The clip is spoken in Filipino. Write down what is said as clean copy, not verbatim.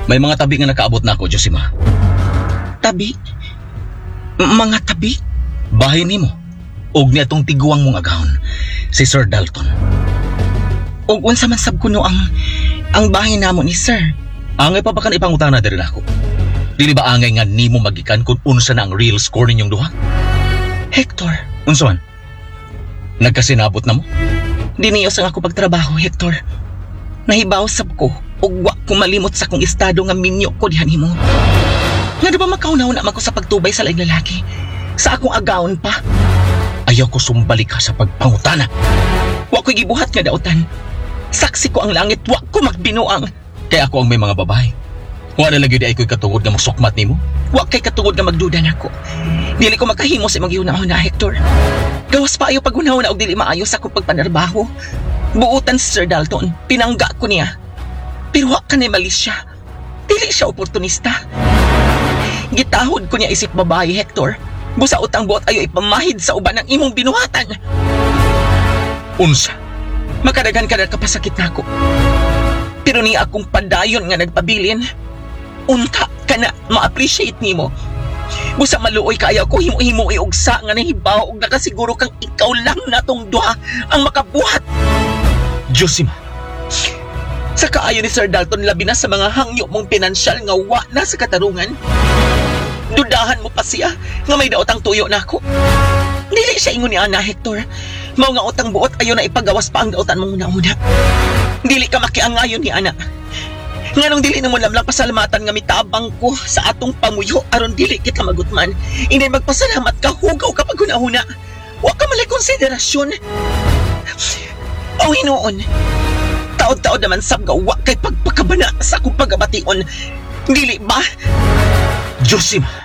May mga tabi nga nakaabot na ako, Josima. Tabi? Mga tabi? Bahay nimo. Og ni atong tiguang mong agahon, si Sir Dalton. O unsa man sab kuno ang bahay namo ni Sir? Angay pa ba kan ipangutana diri nako? Dili ba angay nga nimo magikan kung unsa na ang real score ninyong duha? Hector, Unsa man? Nagkasinabot na mo? diniyos ang ako pagtrabaho, Hector. Nahibaw sab ko ug wa ko malimot sa kong estado nga minyo ko diha nimo. Nga di ba makaunaw na man ko sa pagtubay sa laing lalaki? Sa akong agawon pa. Ayaw ko sumbalik ka sa pagpangutana. Wa ko'y gibuhat nga dautan. Saksi ko ang langit, wa ko magbinuang. Kaya ako ang may mga babae. Wala lagi di ay ko'y katungod nga magsukmat nimo. Wa kay katungod nga magduda nako. Dili ko makahimo sa imong giuna-una, Hector. Gawas pa ayo pag-una-una og dili maayo sa akong pagpanarbaho. Buutan si Sir Dalton, pinangga ko niya. Pero wa kanay mali siya. Dili siya oportunista. Gitahod ko niya isip babae, Hector. Busaot ang buot ayo ipamahid sa uban ng imong binuhatan. Unsa? Makadagan ka na kapasakit nako. Pero ni akong padayon nga nagpabilin. Unta ka na ma-appreciate nimo. Busa maluoy kaya ko himo-himo og sa nga nahibaw og nakasiguro kang ikaw lang natong duha ang makabuhat. Josima, Sa kaayo ni Sir Dalton labi na sa mga hangyo mong pinansyal nga wa na sa katarungan. Dudahan mo pa siya nga may daotang tuyo nako. Dili siya ingon ni Ana, Hector. Mao nga utang buot ayo na ipagawas pa ang daotan mong una-una. Dili ka makiangayon ni Ana. Nganong dili na mo lamlang pasalamatan nga mitabang ko sa atong pamuyo aron dili kita magutman. Inay magpasalamat ka hugaw kapag hunahuna. Wa ka malay konsiderasyon. O hinuon. Taod-taod naman sab nga wa kay pagpakabana sa akong pagabation. Dili ba? Josima,